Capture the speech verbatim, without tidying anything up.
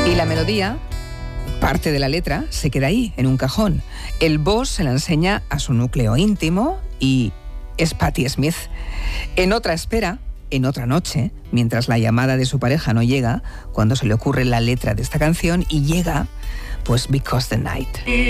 Y la melodía, parte de la letra, se queda ahí, en un cajón. El boss se la enseña a su núcleo íntimo y es Patti Smith. En otra espera, en otra noche, mientras la llamada de su pareja no llega, cuando se le ocurre la letra de esta canción y llega, pues Because the Night.